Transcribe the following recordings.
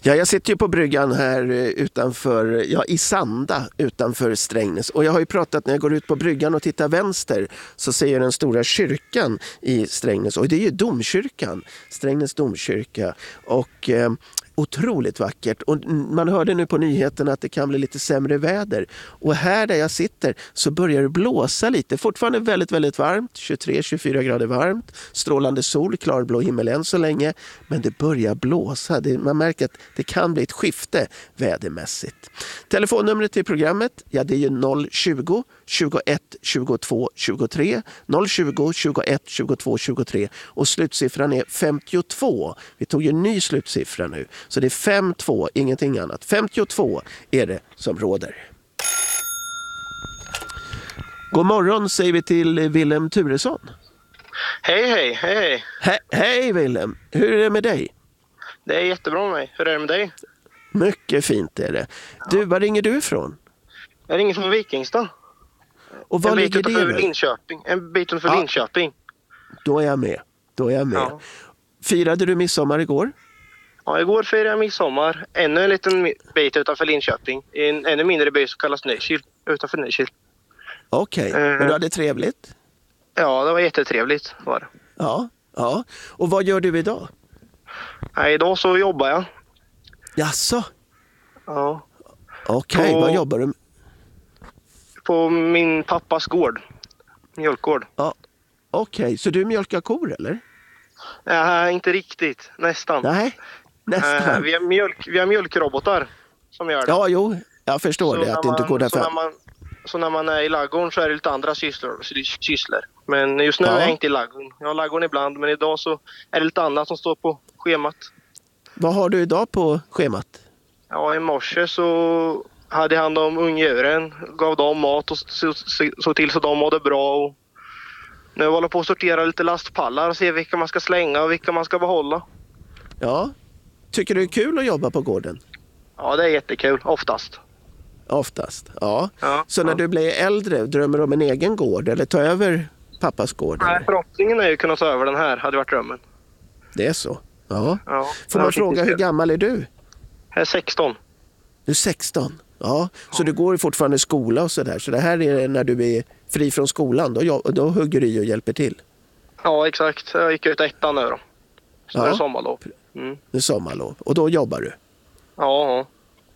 Ja, jag sitter ju på bryggan här utanför, i Sanda utanför Strängnäs. Och jag har ju pratat, när jag går ut på bryggan och tittar vänster så ser jag den stora kyrkan i Strängnäs. Och det är ju domkyrkan, Strängnäs domkyrka. Och otroligt vackert. Och man hörde nu på nyheterna att det kan bli lite sämre väder. Och här där jag sitter så börjar det blåsa lite. Fortfarande väldigt, väldigt varmt. 23-24 grader varmt. Strålande sol, klarblå himmel än så länge. Men det börjar blåsa. Man märker att det kan bli ett skifte vädermässigt. Telefonnumret till programmet, ja, det är ju 020 21 22 23. 020 21 22 23. Och slutsiffran är 52. Vi tog ju en ny slutsiffra nu. Så det är 5-2, ingenting annat. 52 är det som råder. God morgon säger vi till Willem Turesson. Hej. Hej Willem, hur är det med dig? Det är jättebra med mig. Hur är det med dig? Mycket fint är det. Du, var ringer du ifrån? Jag ringer från Vikingstad. Och var ligger det? En bit utanför Linköping. Då är jag med. Ja. Firade du midsommar igår? Ja, igår firade jag midsommar. Ännu en liten bit utanför Linköping. I en ännu mindre by som kallas Nykil. Utanför Nykil. Okej, men du hade trevligt? Ja, det var jättetrevligt. Var det. Ja. Och vad gör du idag? Nej, idag så jobbar jag. Jaså? Ja. Okej, vad jobbar du med? På min pappas gård. Mjölkgård. Ja. Okej, så du mjölkar kor eller? Nej, inte riktigt. Nästan. Nej, nästan. Vi har mjölkrobotar som gör det. Ja, jo, jag förstår det. Att det inte går därför. Så när man är i ladugården så är det lite andra sysslor. Men just nu är jag inte i ladugården. Jag har ladugården ibland, men idag så är det lite annat som står på schemat. Vad har du idag på schemat? Ja, i morse så hade jag hand om ungdjuren. Gav dem mat och såg till så de mådde bra. Och nu håller jag på att sortera lite lastpallar och se vilka man ska slänga och vilka man ska behålla. Ja. Tycker du det är kul att jobba på gården? Ja, det är jättekul. Oftast, ja. Så när du blir äldre, drömmer du om en egen gård eller ta över pappas gård? Nej, förhoppningen är ju att kunna ta över den här, hade varit drömmen. Det är så? Ja. Får man fråga hur gammal är du? Jag är 16. Du är 16? Ja. Så du går fortfarande i skola och sådär. Så det här är när du är fri från skolan. Då hugger du i och hjälper till. Ja, exakt. Jag gick ut ettan nu då. Så det är sommarlov. Det är sommarlov. Och då jobbar du? Ja.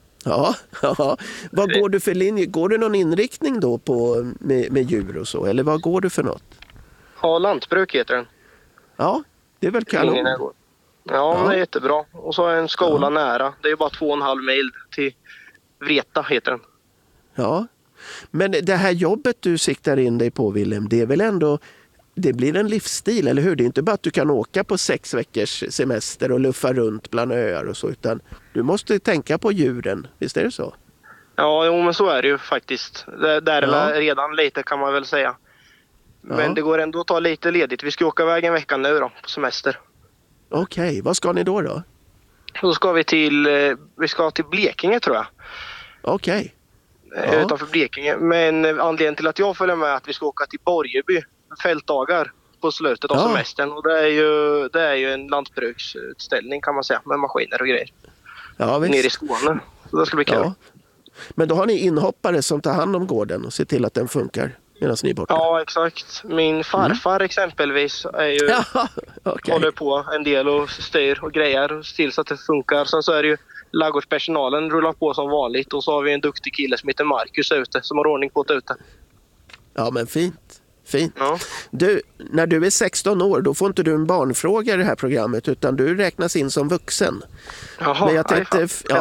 Vad går du för linje? Går du någon inriktning då med djur och så? Eller vad går du för något? Ja, lantbruk heter den. Ja, det är väl kanon. Ja, det är jättebra. Och så är en skola nära. Det är bara 2,5 mil till Vreta heter den. Ja, men det här jobbet du siktar in dig på, Willem, det är väl ändå, det blir en livsstil, eller hur? Det är inte bara att du kan åka på 6 veckors semester och luffa runt bland öar och så, utan du måste tänka på djuren, visst är det så? Ja, men så är det ju faktiskt. Det är redan lite kan man väl säga. Men det går ändå att ta lite ledigt. Vi ska åka iväg en vecka nu då, på semester. Okej, vad ska ni då? Då ska vi till Blekinge tror jag. Okej. Utanför Blekinge. Men anledningen till att jag följer med är att vi ska åka till Borgeby fältdagar på slutet av semestern. Och det är ju en lantbruksutställning kan man säga, med maskiner och grejer. Ja, visst. Nere i Skåne. Så det ska bli kul. Ja. Men då har ni inhoppare som tar hand om gården och ser till att den funkar medan ni är borta? Ja, exakt. Min farfar exempelvis är ju håller på en del och styr och grejer och ser så att det funkar. Sen så är det ju ladugårdspersonalen rullar på som vanligt och så har vi en duktig kille som heter Marcus ute som har ordning på det ute. Ja, men fint. Ja. Du, när du är 16 år då får inte du en barnfråga i det här programmet utan du räknas in som vuxen. Jaha, men jag tänkte,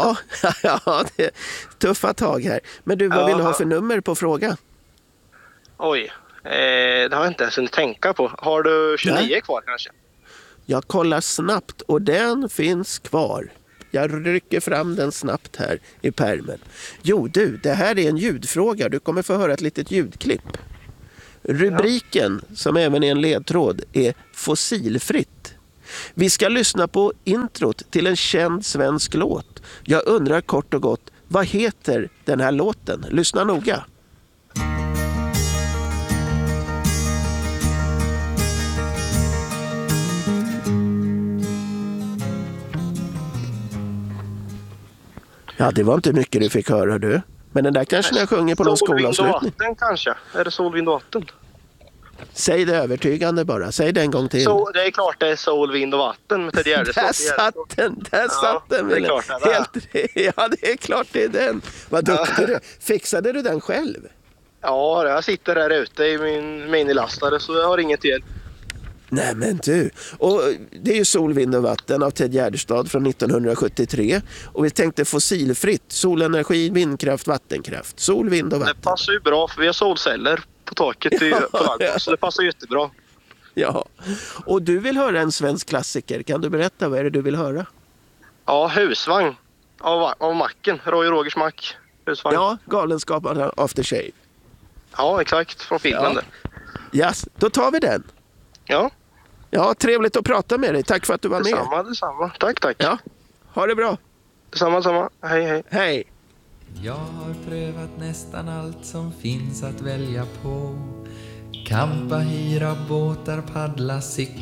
det är tuffa tag här. Men du, vad vill du ha för nummer på fråga? Oj, det har jag inte ens hunnit tänka på. Har du 29 kvar kanske? Jag kollar snabbt och den finns kvar. Jag rycker fram den snabbt här i pärmen. Jo du, det här är en ljudfråga. Du kommer få höra ett litet ljudklipp. Rubriken, som även är en ledtråd, är fossilfritt. Vi ska lyssna på introt till en känd svensk låt. Jag undrar kort och gott, vad heter den här låten? Lyssna noga. Ja, det var inte mycket du fick höra du. Men den där kanske när jag sjunger på någon skolavslutning. Sol, vind och vatten kanske. Är det sol, vind och vatten? Säg det övertygande bara. Säg det en gång till. Så, det är klart det är sol, vind och vatten med Ted Gärdestad. Där satt den. Det är klart det är. Ja, det är klart det är den. Vad duktig du. Fixade du den själv? Ja, jag sitter här ute i min minilastare så jag har inget hjälp. Nej men du, och det är ju Sol, vind och vatten av Ted Gärdestad från 1973 och vi tänkte fossilfritt, solenergi, vindkraft, vattenkraft, sol, vind och vatten. Det passar ju bra för vi har solceller på taket på Laggård, så det passar jättebra. Ja, och du vill höra en svensk klassiker, kan du berätta vad är det du vill höra? Ja, Husvagn av Macken, Roy Rogers Mack, Husvagn. Ja, Galenskaparna After Shave. Ja, exakt, från filmen där. Yes, då tar vi den. Ja. Ja, trevligt att prata med dig. Tack för att du var med. Detsamma. Tack. Ja, ha det bra. Detsamma. Hej. Hej. Jag har prövat nästan allt som finns att välja på. Kampa, hyra båtar, paddla, cykla.